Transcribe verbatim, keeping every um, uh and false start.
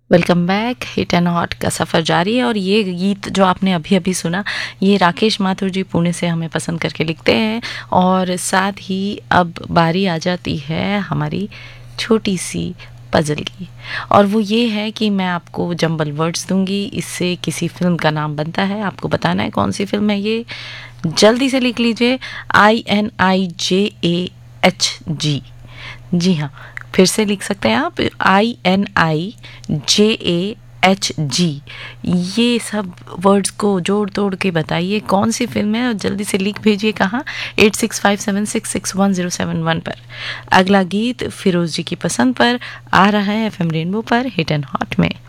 Welcome back. Hit and hot का सफ़र जारी है और ये गीत जो आपने अभी अभी सुना ये राकेश माथुर जी पुणे से हमें पसंद करके लिखते हैं। और साथ ही अब बारी आ जाती है हमारी छोटी सी पजल की, और वो ये है कि मैं आपको जंबल वर्ड्स दूंगी, इससे किसी फिल्म का नाम बनता है, आपको बताना है कौन सी फिल्म है ये। जल्दी से लिख लीजिए, I N I J A H G. जी हाँ, फिर से लिख सकते हैं आप, I N I J A H G. ये सब वर्ड्स को जोड़ तोड़ के बताइए कौन सी फिल्म है, और जल्दी से लिख भेजिए कहाँ, eight six five seven six six one zero seven one पर। अगला गीत फिरोज जी की पसंद पर आ रहा है एफ एम रेनबो पर हिट एंड हॉट में।